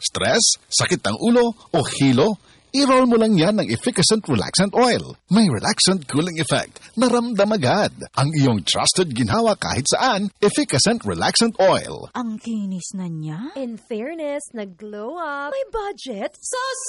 Stress, sakit ng ulo o hilo? I-roll mo lang yan ng Efficacent Relaxant Oil. May relaxant cooling effect. Naramdam agad. Ang iyong trusted ginhawa kahit saan, Efficacent Relaxant Oil. Ang kinis na niya. In fairness, nag-glow up. May budget.